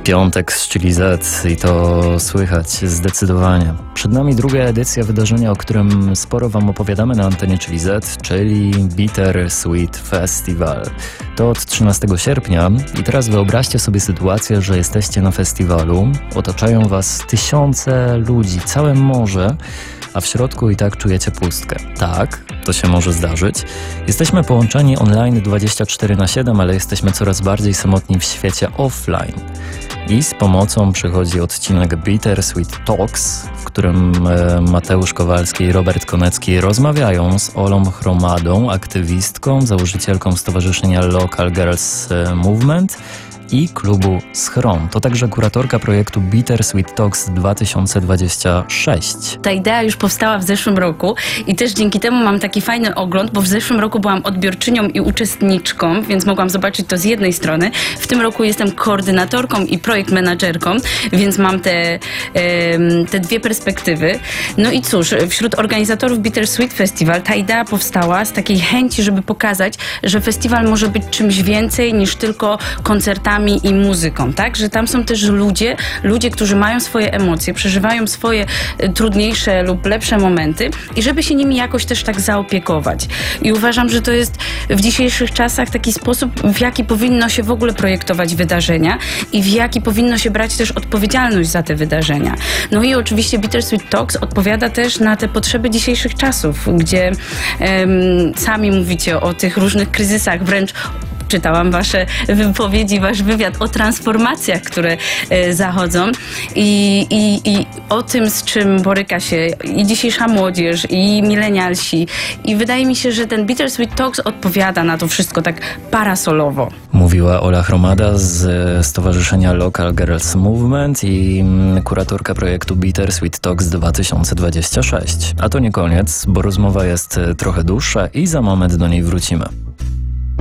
Piątek z Chili Z i to słychać zdecydowanie. Przed nami druga edycja wydarzenia, o którym sporo wam opowiadamy na antenie Chili Z, czyli Bitter Sweet Festival. To od 13 sierpnia i teraz wyobraźcie sobie sytuację, że jesteście na festiwalu, otaczają was tysiące ludzi, całe morze, a w środku i tak czujecie pustkę. Tak, to się może zdarzyć. Jesteśmy połączeni online 24/7, ale jesteśmy coraz bardziej samotni w świecie offline. I z pomocą przychodzi odcinek Bitter Sweet Talks, w którym Mateusz Kowalski i Robert Konecki rozmawiają z Olą Chromadą, aktywistką, założycielką Stowarzyszenia Local Girls Movement i klubu Schron. To także kuratorka projektu Bitter Sweet Talks 2026. Ta idea już powstała w zeszłym roku i też dzięki temu mam taki fajny ogląd, bo w zeszłym roku byłam odbiorczynią i uczestniczką, więc mogłam zobaczyć to z jednej strony. W tym roku jestem koordynatorką i projekt menadżerką, więc mam te dwie perspektywy. No i cóż, wśród organizatorów Bitter Sweet Festival ta idea powstała z takiej chęci, żeby pokazać, że festiwal może być czymś więcej niż tylko koncertami i muzyką, tak? Że tam są też ludzie, którzy mają swoje emocje, przeżywają swoje trudniejsze lub lepsze momenty i żeby się nimi jakoś też tak zaopiekować. I uważam, że to jest w dzisiejszych czasach taki sposób, w jaki powinno się w ogóle projektować wydarzenia i w jaki powinno się brać też odpowiedzialność za te wydarzenia. No i oczywiście Bitter Sweet Talks odpowiada też na te potrzeby dzisiejszych czasów, gdzie sami mówicie o tych różnych kryzysach, wręcz czytałam wasze wypowiedzi, wasz wywiad o transformacjach, które zachodzą i o tym, z czym boryka się i dzisiejsza młodzież, i milenialsi. I wydaje mi się, że ten Bitter Sweet Talks odpowiada na to wszystko tak parasolowo. Mówiła Ola Chromada z Stowarzyszenia Local Girls Movement i kuratorka projektu Bitter Sweet Talks 2026. A to nie koniec, bo rozmowa jest trochę dłuższa i za moment do niej wrócimy.